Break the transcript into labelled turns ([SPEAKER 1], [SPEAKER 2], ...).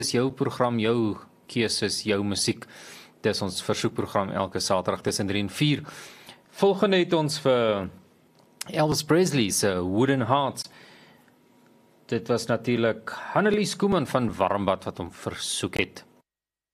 [SPEAKER 1] Dis jou program, jou keuses, jou musiek. Dis ons versoekprogram elke Saterdag tussen 3 en 4. Volgende het ons vir Elvis Presley se Wooden Hearts. Dit was natuurlik Annelies Koeman van Warmbad wat hom versoek het.